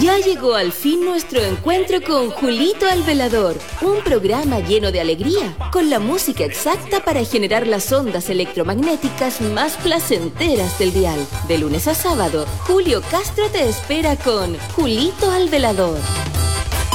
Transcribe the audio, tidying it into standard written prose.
Ya llegó al fin nuestro encuentro con Julito el Velador, un programa lleno de alegría, con la música exacta para generar las ondas electromagnéticas más placenteras del dial. De lunes a sábado, Julio Castro te espera con Julito el Velador.